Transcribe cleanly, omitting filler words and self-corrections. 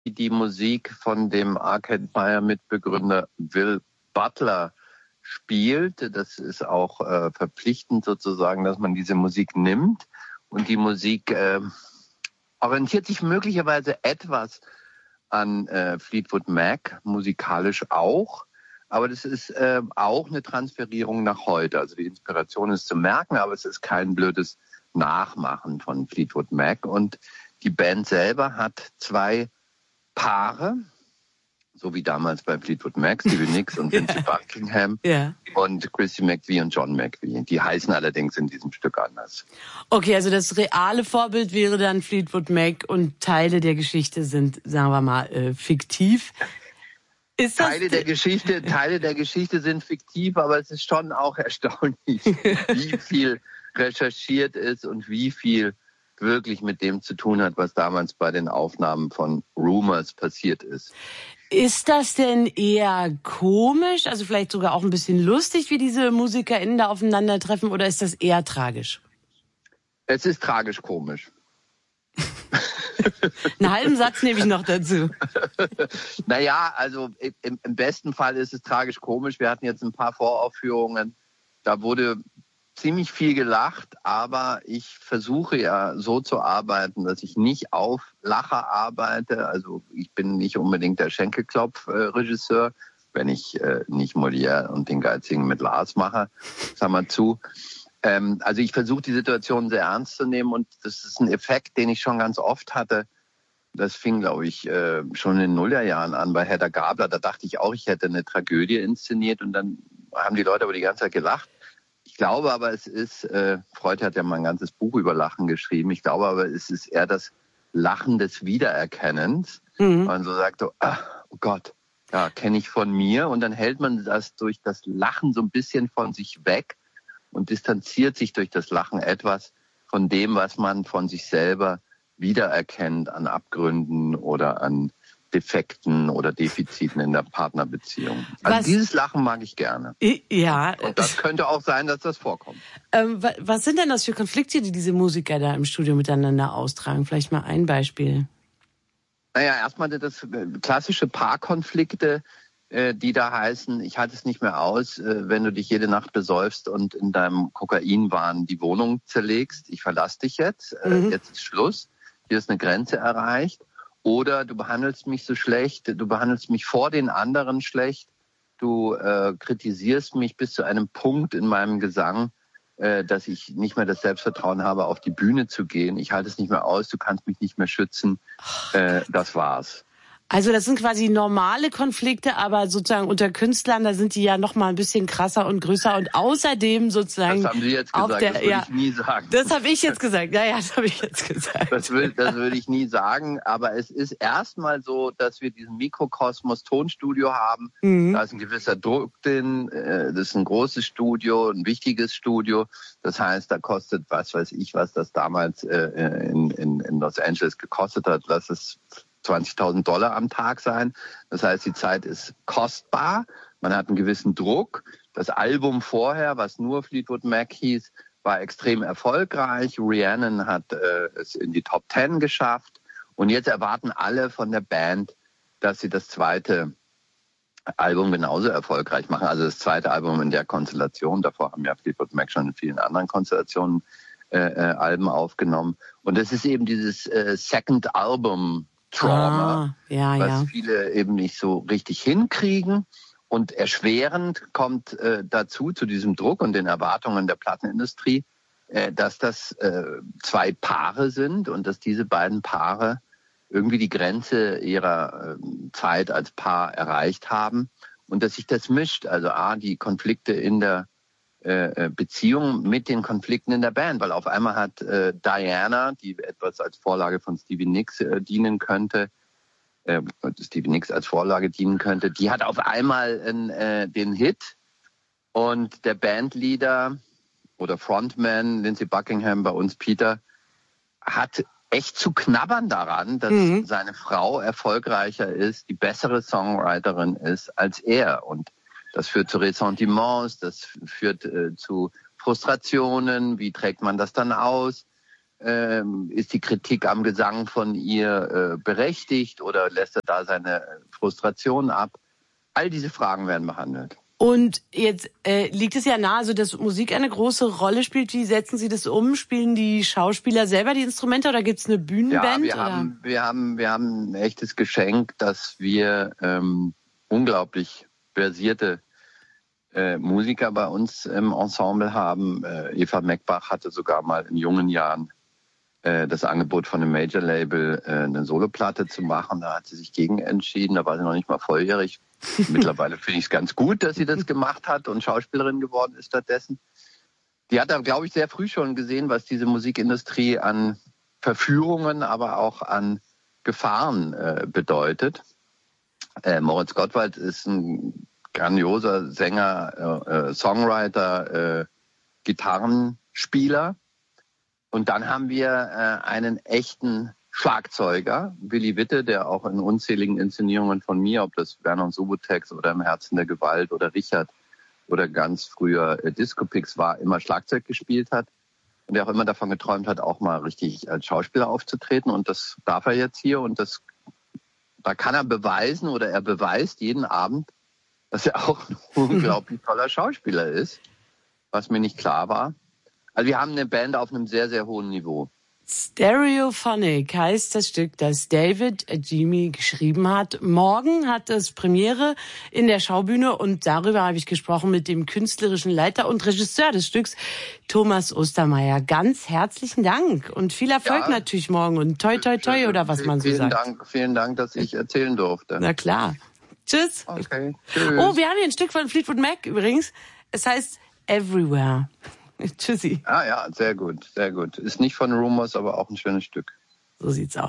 die Musik von dem Arcade Fire Mitbegründer Will Butler spielt. Das ist auch verpflichtend sozusagen, dass man diese Musik nimmt. Und die Musik orientiert sich möglicherweise etwas an Fleetwood Mac, musikalisch auch. Aber das ist auch eine Transferierung nach heute. Also die Inspiration ist zu merken, aber es ist kein blödes Nachmachen von Fleetwood Mac. Und die Band selber hat 2 Paare, so wie damals bei Fleetwood Mac, Stevie Nicks und Lindsey Buckingham und Christy McVie und John McVie. Die heißen allerdings in diesem Stück anders. Okay, also das reale Vorbild wäre dann Fleetwood Mac und Teile der Geschichte sind, sagen wir mal, fiktiv. Ist das Teile der Geschichte sind fiktiv, aber es ist schon auch erstaunlich, wie viel recherchiert ist und wie viel wirklich mit dem zu tun hat, was damals bei den Aufnahmen von Rumors passiert ist. Ist das denn eher komisch, also vielleicht sogar auch ein bisschen lustig, wie diese MusikerInnen da aufeinandertreffen, oder ist das eher tragisch? Es ist tragisch-komisch. Einen halben Satz nehme ich noch dazu. Naja, also im besten Fall ist es tragisch-komisch. Wir hatten jetzt ein paar Voraufführungen, da wurde ziemlich viel gelacht, aber ich versuche ja so zu arbeiten, dass ich nicht auf Lacher arbeite. Also ich bin nicht unbedingt der Schenkelklopf-Regisseur, wenn ich nicht Molière und den Geizigen mit Lars mache, sag mal zu. Also ich versuche die Situation sehr ernst zu nehmen und das ist ein Effekt, den ich schon ganz oft hatte. Das fing, glaube ich, schon in den Nullerjahren an bei Hedda Gabler. Da dachte ich auch, ich hätte eine Tragödie inszeniert und dann haben die Leute aber die ganze Zeit gelacht. Ich glaube aber, es ist, Freud hat ja mal ein ganzes Buch über Lachen geschrieben, ich glaube aber, es ist eher das Lachen des Wiedererkennens. Man so sagt, oh Gott, ja, kenne ich von mir. Und dann hält man das durch das Lachen so ein bisschen von sich weg und distanziert sich durch das Lachen etwas von dem, was man von sich selber wiedererkennt an Abgründen oder an Defekten oder Defiziten in der Partnerbeziehung. Also dieses Lachen mag ich gerne. Ja. Und das könnte auch sein, dass das vorkommt. Was sind denn das für Konflikte, die diese Musiker da im Studio miteinander austragen? Vielleicht mal ein Beispiel. Naja, erstmal das klassische Paarkonflikte, die da heißen, ich halte es nicht mehr aus, wenn du dich jede Nacht besäufst und in deinem Kokainwahn die Wohnung zerlegst. Ich verlasse dich jetzt, jetzt ist Schluss, hier ist eine Grenze erreicht. Oder du behandelst mich so schlecht, du behandelst mich vor den anderen schlecht, du kritisierst mich bis zu einem Punkt in meinem Gesang, dass ich nicht mehr das Selbstvertrauen habe, auf die Bühne zu gehen. Ich halte es nicht mehr aus, du kannst mich nicht mehr schützen. Das war's. Also das sind quasi normale Konflikte, aber sozusagen unter Künstlern, da sind die ja noch mal ein bisschen krasser und größer und außerdem sozusagen... Das haben Sie jetzt gesagt, das würde ich nie sagen. Das habe ich jetzt gesagt, ja, das habe ich jetzt gesagt. Das würde ich nie sagen, aber es ist erstmal so, dass wir diesen Mikrokosmos Tonstudio haben. Da ist ein gewisser Druck drin, das ist ein großes Studio, ein wichtiges Studio. Das heißt, da kostet, was weiß ich, was das damals in Los Angeles gekostet hat, lass es $20.000 am Tag sein. Das heißt, die Zeit ist kostbar. Man hat einen gewissen Druck. Das Album vorher, was nur Fleetwood Mac hieß, war extrem erfolgreich. Rhiannon hat es in die Top 10 geschafft. Und jetzt erwarten alle von der Band, dass sie das zweite Album genauso erfolgreich machen. Also das zweite Album in der Konstellation. Davor haben ja Fleetwood Mac schon in vielen anderen Konstellationen Alben aufgenommen. Und das ist eben dieses Second Album Trauma, was viele eben nicht so richtig hinkriegen. Und erschwerend kommt dazu, zu diesem Druck und den Erwartungen der Plattenindustrie, dass das 2 Paare sind und dass diese beiden Paare irgendwie die Grenze ihrer Zeit als Paar erreicht haben und dass sich das mischt. Also die Konflikte in der Beziehung mit den Konflikten in der Band, weil auf einmal hat Diana, die etwas als Vorlage von Stevie Nicks dienen könnte, die hat auf einmal den Hit und der Bandleader oder Frontman Lindsey Buckingham, bei uns Peter, hat echt zu knabbern daran, dass seine Frau erfolgreicher ist, die bessere Songwriterin ist als er. Und das führt zu Ressentiments, das führt zu Frustrationen. Wie trägt man das dann aus? Ist die Kritik am Gesang von ihr berechtigt oder lässt er da seine Frustration ab? All diese Fragen werden behandelt. Und jetzt liegt es ja nahe, also dass Musik eine große Rolle spielt. Wie setzen Sie das um? Spielen die Schauspieler selber die Instrumente oder gibt es eine Bühnenband? Ja, wir haben ein echtes Geschenk, dass wir unglaublich versierte Musiker bei uns im Ensemble haben. Eva Meckbach hatte sogar mal in jungen Jahren das Angebot von einem Major-Label, eine Soloplatte zu machen. Da hat sie sich gegen entschieden. Da war sie noch nicht mal volljährig. Mittlerweile finde ich es ganz gut, dass sie das gemacht hat und Schauspielerin geworden ist stattdessen. Die hat da, glaube ich, sehr früh schon gesehen, was diese Musikindustrie an Verführungen, aber auch an Gefahren bedeutet. Moritz Gottwald ist ein grandioser Sänger, Songwriter, Gitarrenspieler. Und dann haben wir einen echten Schlagzeuger, Willi Witte, der auch in unzähligen Inszenierungen von mir, ob das Werner und Subutex oder im Herzen der Gewalt oder Richard oder ganz früher Disco-Pix war, immer Schlagzeug gespielt hat und der auch immer davon geträumt hat, auch mal richtig als Schauspieler aufzutreten. Und das darf er jetzt hier und da kann er beweisen oder er beweist jeden Abend, dass er auch ein unglaublich toller Schauspieler ist, was mir nicht klar war. Also wir haben eine Band auf einem sehr, sehr hohen Niveau. Stereophonic heißt das Stück, das David Ajimi geschrieben hat. Morgen hat es Premiere in der Schaubühne und darüber habe ich gesprochen mit dem künstlerischen Leiter und Regisseur des Stücks, Thomas Ostermeier. Ganz herzlichen Dank und viel Erfolg natürlich morgen und toi toi toi oder was man so sagt. Vielen Dank, dass ich erzählen durfte. Na klar. Tschüss. Okay, tschüss. Oh, wir haben hier ein Stück von Fleetwood Mac übrigens. Es heißt Everywhere. Tschüssi. Ah ja, sehr gut, sehr gut. Ist nicht von Rumors, aber auch ein schönes Stück. So sieht's aus.